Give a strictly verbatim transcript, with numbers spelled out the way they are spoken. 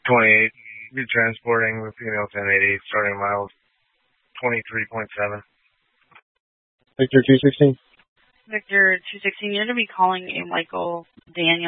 twenty-eight. Be transporting the female ten eighty, starting miles twenty-three point seven. Victor two sixteen. Victor two sixteen, you're going to be calling a Michael Daniel.